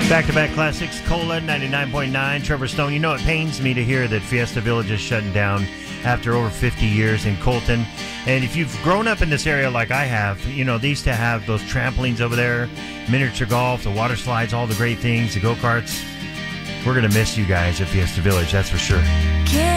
Back-to-back classics, Cola 99.9, Trevor Stone. You know, it pains me to hear that Fiesta Village is shutting down after over 50 years in Colton. And if you've grown up in this area like I have, you know, they used to have those trampolines over there, miniature golf, the water slides, all the great things, the go-karts. We're going to miss you guys at Fiesta Village, that's for sure.